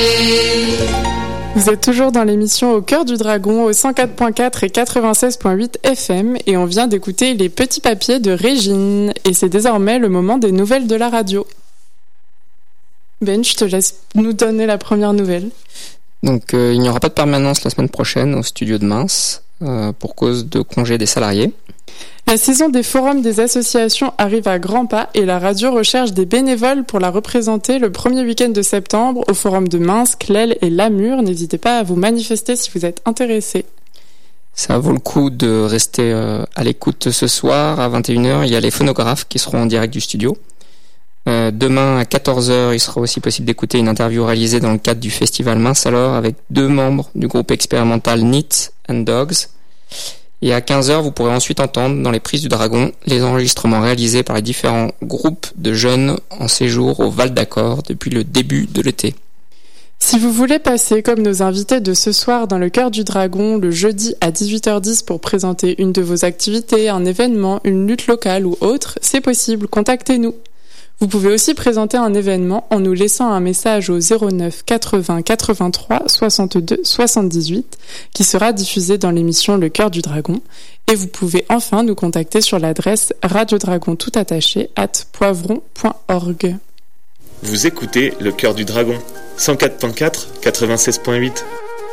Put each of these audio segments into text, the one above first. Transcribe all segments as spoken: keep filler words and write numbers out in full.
Vous êtes toujours dans l'émission Au cœur du dragon au cent quatre point quatre et quatre-vingt-seize point huit F M et on vient d'écouter Les Petits Papiers de Régine et c'est désormais le moment des nouvelles de la radio. Ben, je te laisse nous donner la première nouvelle. Donc euh, il n'y aura pas de permanence la semaine prochaine au studio de Mince euh, pour cause de congé des salariés. La saison des forums des associations arrive à grands pas et la radio recherche des bénévoles pour la représenter le premier week-end de septembre au forum de Mince, Claile et Lamure. N'hésitez pas à vous manifester si vous êtes intéressés. Ça vaut le coup de rester euh, à l'écoute ce soir à vingt et une heures. Il y a les phonographes qui seront en direct du studio. Euh, demain à quatorze heures, il sera aussi possible d'écouter une interview réalisée dans le cadre du festival Mince alors avec deux membres du groupe expérimental Knit and Dogs. Et à quinze heures, vous pourrez ensuite entendre dans les prises du Dragon les enregistrements réalisés par les différents groupes de jeunes en séjour au Val d'Accord depuis le début de l'été. Si vous voulez passer comme nos invités de ce soir dans le cœur du Dragon le jeudi à dix-huit heures dix pour présenter une de vos activités, un événement, une lutte locale ou autre, c'est possible, contactez-nous. Vous pouvez aussi présenter un événement en nous laissant un message au zéro neuf quatre-vingts quatre-vingt-trois soixante-deux soixante-dix-huit qui sera diffusé dans l'émission Le Cœur du Dragon. Et vous pouvez enfin nous contacter sur l'adresse radiodragon tout attaché arobase poivron point org. Vous écoutez Le Cœur du Dragon, cent quatre point quatre, quatre-vingt-seize point huit.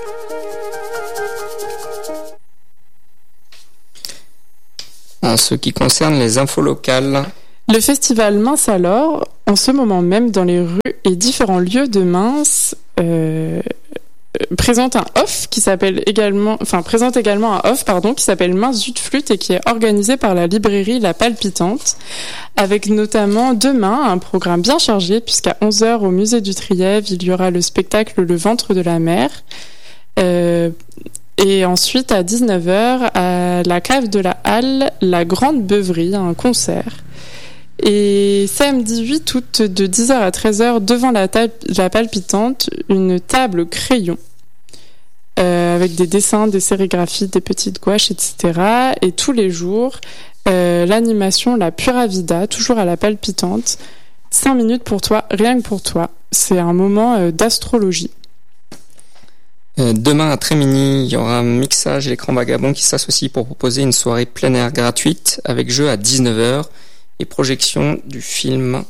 En ce qui concerne les infos locales... Le festival Mince alors, en ce moment même dans les rues et différents lieux de Mince, euh, présente un off qui s'appelle également, enfin présente également un off pardon qui s'appelle Mince Zut Flûte et qui est organisé par la librairie La Palpitante, avec notamment demain un programme bien chargé puisqu'à onze heures au musée du Trièvre il y aura le spectacle Le Ventre de la Mer. Euh, Et ensuite à dix-neuf heures à la cave de la Halle, la Grande Beuverie, un concert. Et samedi huit août de dix heures à treize heures devant la, table, la Palpitante, une table crayon euh, avec des dessins, des sérigraphies, des petites gouaches, et cetera. Et tous les jours, euh, l'animation La Pura Vida, toujours à la Palpitante. Cinq minutes pour toi, rien que pour toi. C'est un moment euh, d'astrologie. Euh, demain à Trémigny, il y aura un mixage et l'écran vagabond qui s'associe pour proposer une soirée plein air gratuite avec jeu à dix-neuf heures. Et projection du film.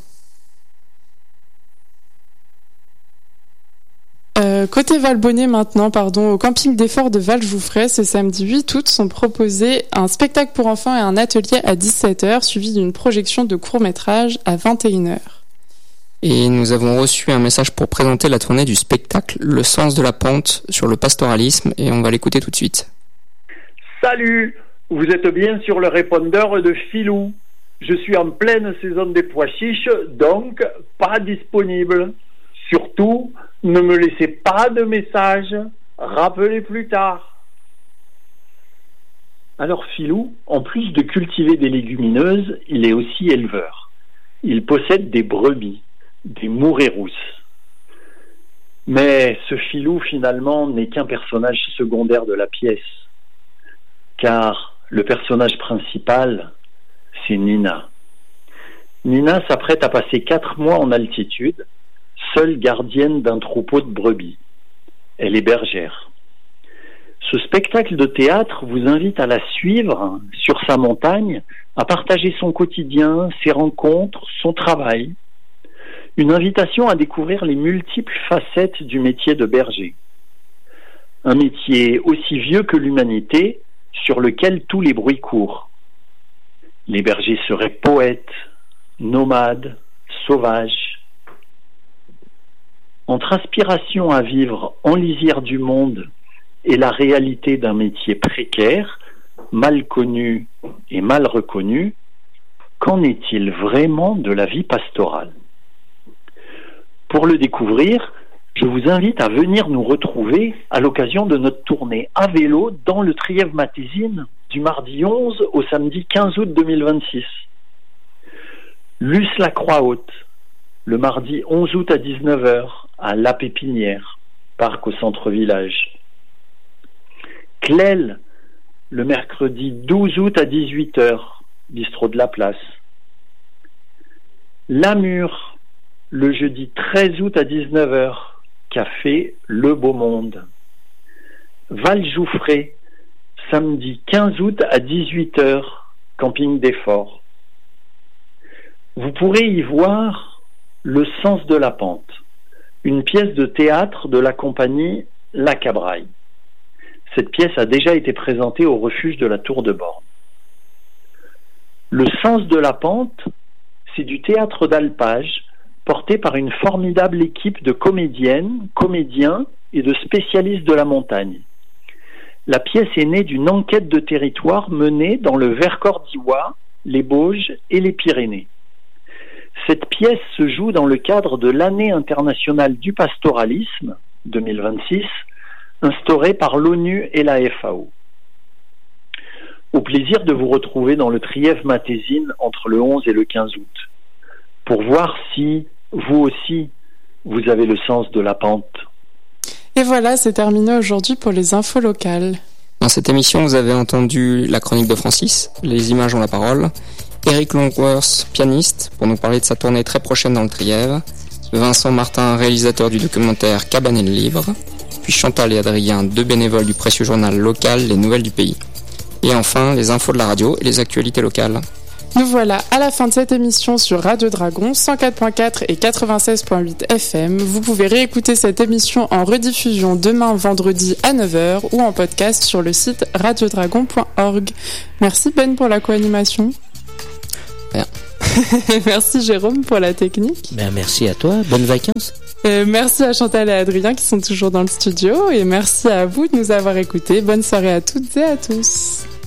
Euh, côté Valbonnet maintenant, pardon, au camping des Forts de Val-Jouffray, ce samedi huit août sont proposés un spectacle pour enfants et un atelier à dix-sept heures, suivi d'une projection de court-métrage à vingt et une heures. Et nous avons reçu un message pour présenter la tournée du spectacle Le Sens de la Pente sur le pastoralisme et on va l'écouter tout de suite. Salut, vous êtes bien sur le répondeur de Filou. Je suis en pleine saison des pois chiches, donc pas disponible. Surtout, ne me laissez pas de message, rappelez plus tard. Alors Filou, en plus de cultiver des légumineuses, il est aussi éleveur. Il possède des brebis, des mourets rousses. Mais ce Filou, finalement, n'est qu'un personnage secondaire de la pièce. Car le personnage principal... c'est Nina. Nina s'apprête à passer quatre mois en altitude, seule gardienne d'un troupeau de brebis. Elle est bergère. Ce spectacle de théâtre vous invite à la suivre sur sa montagne, à partager son quotidien, ses rencontres, son travail. Une invitation à découvrir les multiples facettes du métier de berger. Un métier aussi vieux que l'humanité, sur lequel tous les bruits courent. Les bergers seraient poètes, nomades, sauvages. Entre aspiration à vivre en lisière du monde et la réalité d'un métier précaire, mal connu et mal reconnu, qu'en est-il vraiment de la vie pastorale ? Pour le découvrir, je vous invite à venir nous retrouver à l'occasion de notre tournée à vélo dans le Trièvre-Matésine du mardi onze au samedi quinze août deux mille vingt-six. Luce-la-Croix-Haute, le mardi onze août à dix-neuf heures à La Pépinière, parc au centre-village. Claile, le mercredi douze août à dix-huit heures, bistrot de la Place. Lamure, le jeudi treize août à dix-neuf heures, Café Le Beau Monde. Val-Jouffré, samedi quinze août à dix-huit heures, camping des Forts. Vous pourrez y voir Le Sens de la Pente, une pièce de théâtre de la compagnie La Cabraille. Cette pièce a déjà été présentée au refuge de la Tour de Borne. Le Sens de la Pente, c'est du théâtre d'alpage porté par une formidable équipe de comédiennes, comédiens et de spécialistes de la montagne. La pièce est née d'une enquête de territoire menée dans le Vercors d'Ivoire, les Bauges et les Pyrénées. Cette pièce se joue dans le cadre de l'année internationale du pastoralisme deux mille vingt-six, instaurée par l'ONU et la F A O. Au plaisir de vous retrouver dans le Trièves Matésine entre le onze et le quinze août, pour voir si, vous aussi, vous avez le sens de la pente. Et voilà, c'est terminé aujourd'hui pour les infos locales. Dans cette émission, vous avez entendu la chronique de Francis, les images ont la parole, Eric Longworth, pianiste, pour nous parler de sa tournée très prochaine dans le Trièves, Vincent Martin, réalisateur du documentaire Cabane et le Livre, puis Chantal et Adrien, deux bénévoles du précieux journal local Les Nouvelles du Pays. Et enfin, les infos de la radio et les actualités locales. Nous voilà à la fin de cette émission sur Radio Dragon cent quatre point quatre et quatre-vingt-seize point huit F M. Vous pouvez réécouter cette émission en rediffusion demain vendredi à neuf heures ou en podcast sur le site radio dragon point org. Merci Ben pour la co-animation. Bien. Merci Jérôme pour la technique. Ben, merci à toi, bonnes vacances. Euh, merci à Chantal et Adrien qui sont toujours dans le studio et merci à vous de nous avoir écoutés. Bonne soirée à toutes et à tous.